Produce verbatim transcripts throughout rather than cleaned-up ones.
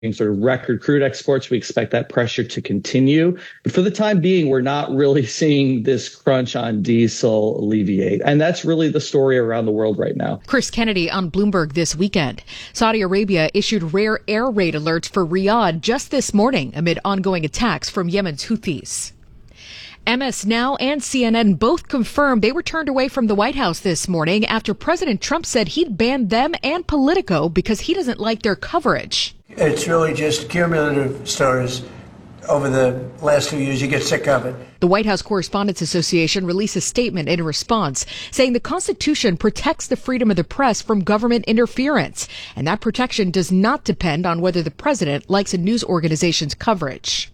sort of record crude exports. We expect that pressure to continue. But for the time being, we're not really seeing this crunch on diesel alleviate. And that's really the story around the world right now. Chris Kennedy on Bloomberg this weekend. Saudi Arabia issued rare air raid alerts for Riyadh just this morning amid ongoing attacks from Yemen's Houthis. M S Now and C N N both confirmed they were turned away from the White House this morning after President Trump said he'd ban them and Politico because he doesn't like their coverage. It's really just cumulative stories over the last few years. You get sick of it. The White House Correspondents Association released a statement in response saying the Constitution protects the freedom of the press from government interference, and that protection does not depend on whether the president likes a news organization's coverage.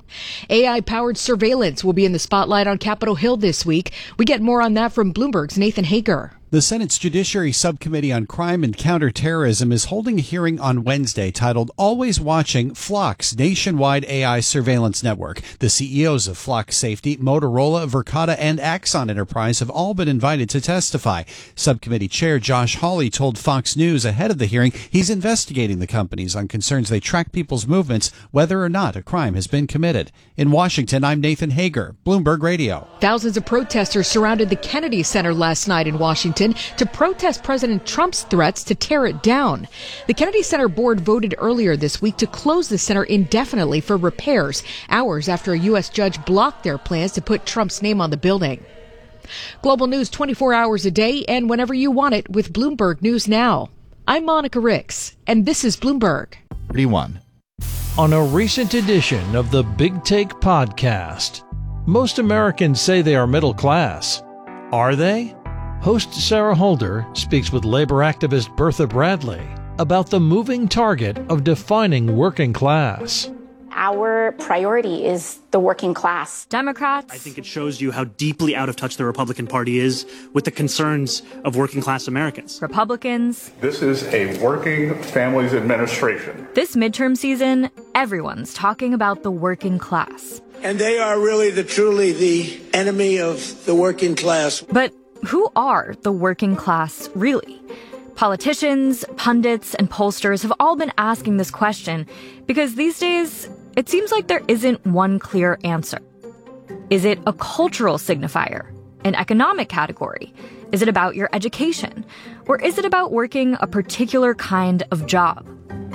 A I-powered surveillance will be in the spotlight on Capitol Hill this week. We get more on that from Bloomberg's Nathan Hager. The Senate's Judiciary Subcommittee on Crime and Counterterrorism is holding a hearing on Wednesday titled Always Watching Flock's nationwide A I surveillance network. The C E Os of Flock Safety, Motorola, Verkada, and Axon Enterprise have all been invited to testify. Subcommittee Chair Josh Hawley told Fox News ahead of the hearing he's investigating the companies on concerns they track people's movements, whether or not a crime has been committed. In Washington, I'm Nathan Hager, Bloomberg Radio. Thousands of protesters surrounded the Kennedy Center last night in Washington to protest President Trump's threats to tear it down. The Kennedy Center board voted earlier this week to close the center indefinitely for repairs, hours after a U S judge blocked their plans to put Trump's name on the building. Global news twenty-four hours a day and whenever you want it with Bloomberg News Now. I'm Monica Ricks, and this is Bloomberg. thirty-one. On a recent edition of the Big Take podcast, most Americans say they are middle class. Are they? Host Sarah Holder speaks with labor activist Bertha Bradley about the moving target of defining working class. Our priority is the working class. Democrats. I think it shows you how deeply out of touch the Republican Party is with the concerns of working class Americans. Republicans. This is a working families administration. This midterm season, everyone's talking about the working class. And they are really the truly the enemy of the working class. But who are the working class really? Politicians, pundits, and pollsters have all been asking this question because these days it seems like there isn't one clear answer. Is it a cultural signifier? An economic category? Is it about your education? Or is it about working a particular kind of job?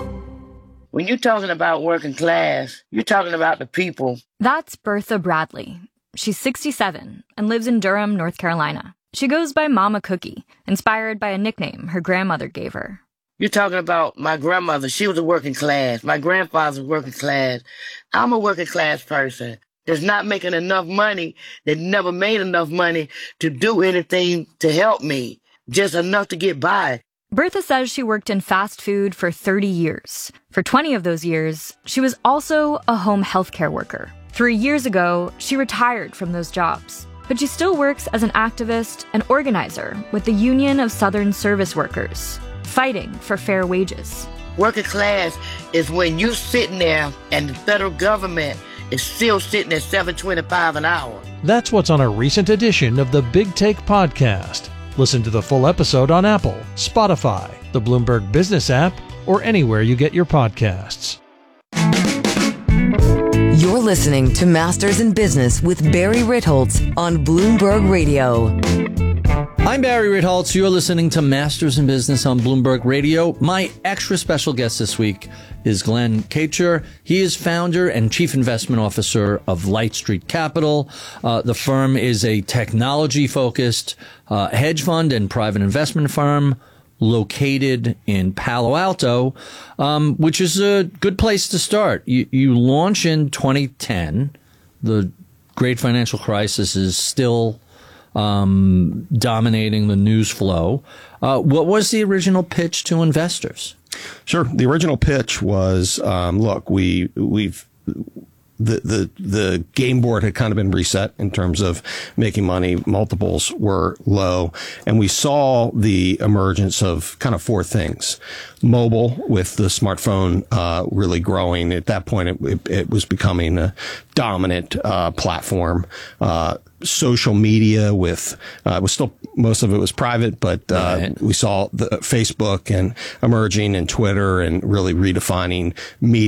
When you're talking about working class, you're talking about the people. That's Bertha Bradley. She's sixty-seven and lives in Durham, North Carolina. She goes by Mama Cookie, inspired by a nickname her grandmother gave her. You're talking about my grandmother. She was a working class. My grandfather was working class. I'm a working class person that's not making enough money, that never made enough money to do anything to help me, just enough to get by. Bertha says she worked in fast food for thirty years. For twenty of those years, she was also a home healthcare worker. Three years ago, she retired from those jobs. But she still works as an activist and organizer with the Union of Southern Service Workers, fighting for fair wages. Working class is when you're sitting there and the federal government is still sitting at seven twenty-five an hour. That's what's on a recent edition of the Big Take podcast. Listen to the full episode on Apple, Spotify, the Bloomberg Business app, or anywhere you get your podcasts. You're listening to Masters in Business with Barry Ritholtz on Bloomberg Radio. I'm Barry Ritholtz. You're listening to Masters in Business on Bloomberg Radio. My extra special guest this week is Glenn Kacher. He is founder and chief investment officer of Light Street Capital. Uh, the firm is a technology-focused uh, hedge fund and private investment firm located in Palo Alto, um, which is a good place to start. You, you launch in twenty ten. The great financial crisis is still um, dominating the news flow. Uh, what was the original pitch to investors? Sure. The original pitch was, um, look, we we've the, the, the game board had kind of been reset in terms of making money. Multiples were low. And we saw the emergence of kind of four things. Mobile, with the smartphone uh, really growing. At that point, it, it, it was becoming a dominant uh, platform. Uh, social media with, uh, it was still, most of it was private, but uh, right. we saw the Facebook and emerging and Twitter and really redefining media.